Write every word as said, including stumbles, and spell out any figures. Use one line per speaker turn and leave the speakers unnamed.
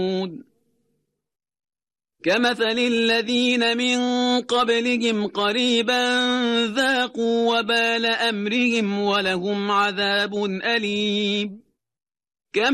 كمثل الذين من قبلهم قريبا ذاقوا وبال أمرهم ولهم عذاب أليم